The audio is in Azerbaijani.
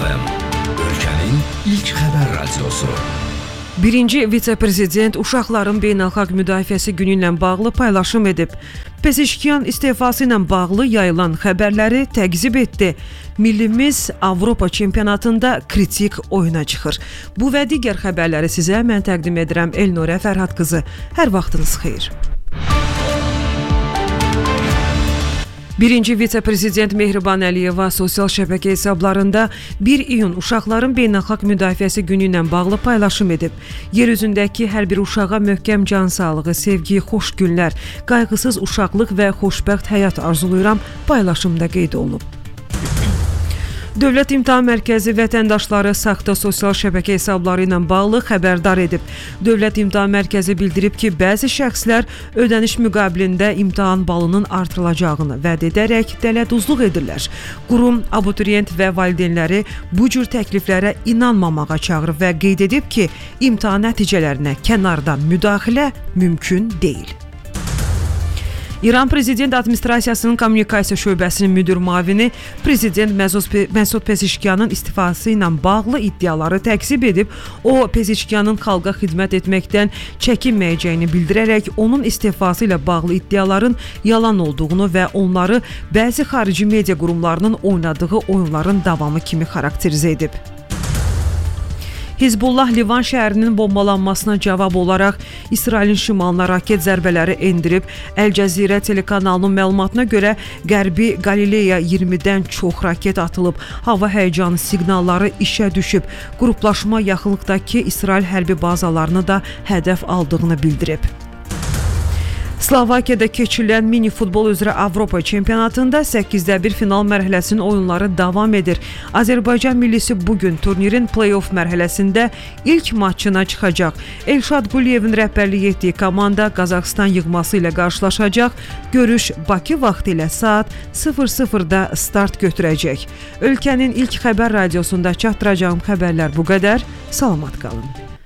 FM, ölkənin ilk xəbər radiosu. Birinci vitse-prezident uşaqların beynəlxalq müdafiəsi günü ilə bağlı paylaşım edib. Pezeşkiyan istefası ilə bağlı yayılan xəbərləri təqzib etdi. Millimiz Avropa çempionatında kritik oyuna çıxır. Bu və digər xəbərləri sizə mən təqdim edirəm Elnurə Fərhad qızı. Hər vaxtınız xeyir. Birinci vitse-prezident Mehriban Əliyeva sosial şəbəkə hesablarında 1 iyun uşaqların beynəlxalq müdafiəsi günü ilə bağlı paylaşım edib. Yer üzündəki hər bir uşağa möhkəm can sağlığı, sevgi, xoş günlər, qayğısız uşaqlıq və xoşbəxt həyat arzuluyuram paylaşımda qeyd olunub. Dövlət İmtahan Mərkəzi vətəndaşları saxta sosial şəbəkə hesabları ilə bağlı xəbərdar edib. Dövlət İmtahan Mərkəzi bildirib ki, bəzi şəxslər ödəniş müqabilində imtahan balının artırılacağını vəd edərək dələduzluq edirlər. Qurum abituriyent və valideynləri bu cür təkliflərə inanmamağa çağırıb və qeyd edib ki, imtahan nəticələrinə kənardan müdaxilə mümkün deyil. İran Prezident Administrasiyasının Kommunikasiya şöbəsinin müdir müavini Prezident Məsud Pezeşkiyanın istifası ilə bağlı iddiaları təqzib edib. O, Pezeşkiyanın xalqa xidmət etməkdən çəkinməyəcəyini bildirərək onun istifası ilə bağlı iddiaların yalan olduğunu və onları bəzi xarici media qurumlarının oynadığı oyunların davamı kimi xarakterizə edib. Hizbullah Livan şəhərinin bombalanmasına cavab olaraq İsrailin şimalına raket zərbələri endirib. Əl-Cəzirə telekanalının məlumatına görə Qərbi Qalileya 20-dən çox raket atılıb. Hava həyəcanı siqnalları işə düşüb. Qruplaşma yaxınlıqdakı İsrail hərbi bazalarını da hədəf aldığını bildirib. Slovakiyada keçirilən mini futbol üzrə Avropa çempionatında 8-də 1 final mərhələsinin oyunları davam edir. Azərbaycan millisi bugün turnirin play-off mərhələsində ilk maçına çıxacaq. Elşad Quliyevin rəhbərlik etdiyi komanda Qazaxıstan yığması ilə qarşılaşacaq. Görüş Bakı vaxtı ilə saat 00-da start götürəcək. Ölkənin ilk xəbər radiosunda çatdıracağım xəbərlər bu qədər. Salamat qalın.